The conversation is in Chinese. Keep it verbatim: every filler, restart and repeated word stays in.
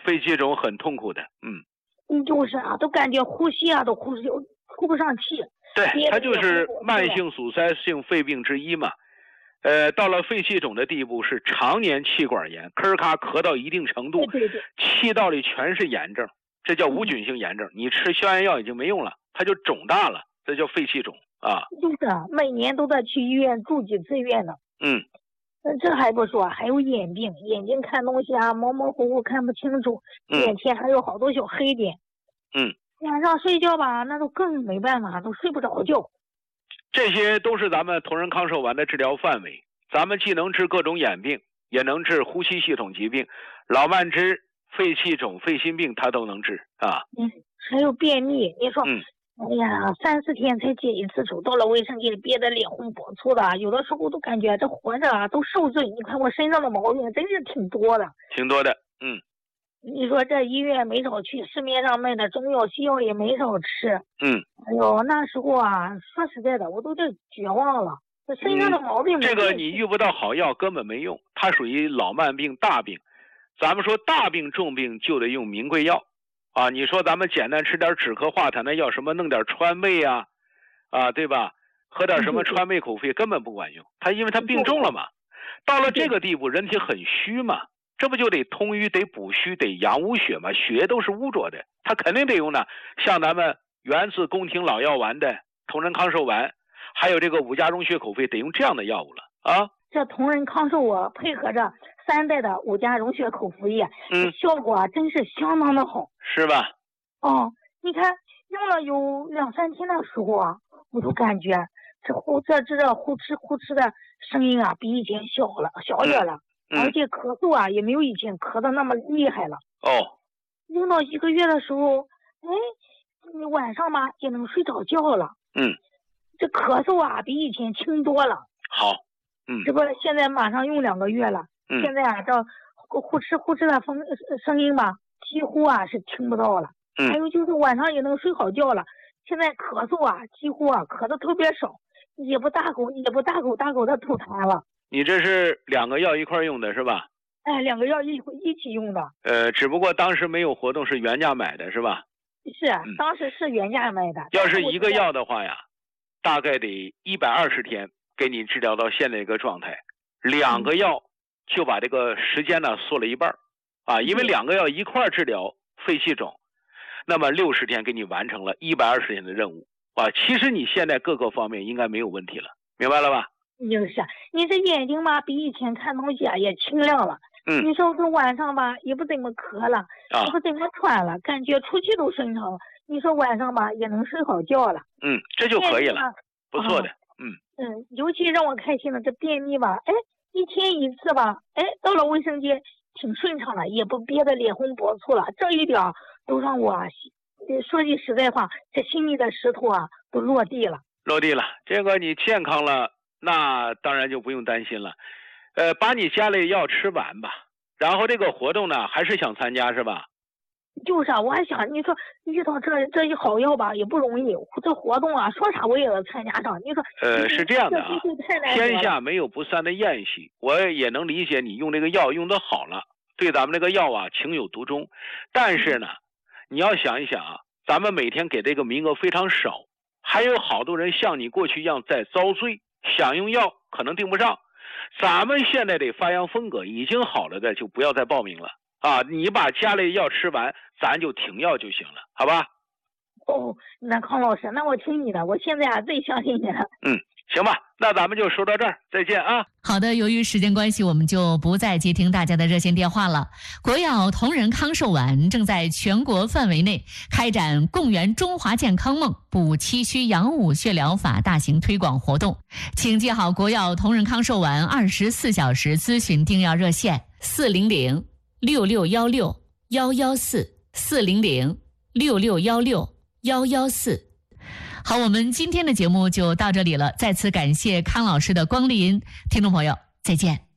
肺气肿很痛苦的，嗯。 嗯，就是啊，都感觉呼吸啊都呼吸呼不上气。 对，它就是慢性阻塞性肺病之一嘛。呃，到了肺气肿的地步是常年气管炎，咳咔咳到一定程度， 对对对， 气道里全是炎症，这叫无菌性炎症。嗯、你吃消炎药已经没用了，它就肿大了，这叫肺气肿啊。 就是每年都在去医院住几次院呢。 嗯。 这还不说，还有眼病，眼睛看东西啊模模糊糊看不清楚，眼前还有好多小黑点。 嗯。 晚上睡觉吧，那都更没办法，都睡不着觉。 这些都是咱们同仁康寿丸的治疗范围，咱们既能治各种眼病，也能治呼吸系统疾病，老慢支、肺气肿、肺心病它都能治啊。 嗯，还有便秘，你说。 嗯。 哎呀，三四天才解一次手，到了卫生间憋得脸红脖粗的，有的时候都感觉这活着啊都受罪。你看我身上的毛病真是挺多的， 挺多的。嗯， 你说这医院没少去，市面上卖的中药西药也没少吃。 嗯， 哎呦，那时候啊，说实在的，我都这绝望了。这身上的毛病、 嗯，这个你遇不到好药根本没用，它属于老慢病、大病。咱们说大病重病就得用名贵药。啊，你说咱们简单吃点止咳化痰的药，什么弄点川贝啊，啊，对吧？喝点什么川贝口服根本不管用，它因为它病重了嘛。到了这个地步，人体很虚嘛，这不就得通瘀、得补虚、得养污血嘛？血都是污浊的，它肯定得用呢。像咱们源自宫廷老药丸的同仁康寿丸，还有这个五加溶血口服，得用这样的药物了啊。 这同仁康寿啊，配合着三代的五加溶血口服液， 嗯， 效果啊真是相当的好， 是吧？ 哦，你看用了有两三天的时候啊，我都感觉这呼这这这呼哧呼哧的声音啊，比以前小了小点了， 嗯嗯、 而且咳嗽啊也没有以前咳的那么厉害了。 哦， 用到一个月的时候，哎，你晚上嘛也能睡着觉了。 嗯， 这咳嗽啊比以前轻多了。 好。嗯， 这不现在马上用两个月了， 嗯、 现在啊这呼哧呼哧的风声音吧，几乎啊是听不到了。 嗯， 还有就是晚上也能睡好觉了。现在咳嗽啊，几乎啊咳的特别少，也不大口也不大口大口的吐痰了。 你这是两个药一块用的是吧？ 哎，两个药一一起用的。 呃，只不过当时没有活动，是原价买的是吧？ 是，嗯、当时是原价卖的。 要是一个药的话呀，大概得一百二十天。给你治疗到现在一个状态，两个药就把这个时间呢缩了一半啊，因为两个药一块治疗肺气肿，那么六十天给你完成了一百二十天的任务啊。其实你现在各个方面应该没有问题了，明白了吧？ 就是，你这眼睛嘛，比以前看东西啊也清亮了。 嗯， 你说这晚上吧也不怎么咳了， 啊、 也不怎么喘了，感觉出气都顺畅了。你说晚上吧也能睡好觉了。 嗯，这就可以了，不错的。啊嗯嗯，尤其让我开心的这便秘吧，哎，一天一次吧，哎，到了卫生间挺顺畅了，也不憋得脸红脖粗了，这一点都让我啊，说句实在话，这心里的石头啊都落地了。 落地了，这个你健康了，那当然就不用担心了。呃，把你家里药吃完吧，然后这个活动呢，还是想参加是吧？ 就是啊，我还想你说遇到这这一好药吧也不容易，这活动啊说啥我也要参加上。你说呃是这样的啊，天下没有不散的宴席，我也能理解你用这个药用得好了，对咱们这个药啊情有独钟。但是呢，你要想一想啊，咱们每天给这个名额非常少，还有好多人像你过去一样在遭罪，想用药可能订不上。咱们现在得发扬风格，已经好了的就不要再报名了。啊，你把家里药吃完，咱就停药就行了，好吧？ 哦，那康老师，那我听你的，我现在啊最相信你了。 嗯，行吧，那咱们就说到这儿，再见啊。 好的，由于时间关系，我们就不再接听大家的热线电话了。国药同仁康寿丸正在全国范围内开展共圆中华健康梦、补气虚养五血疗法大型推广活动，请记好国药同仁康寿丸二十四小时咨询订药热线：四零零六六幺六幺幺四四零零六六幺六幺幺四。好，我们今天的节目就到这里了，再次感谢康老师的光临，听众朋友再见。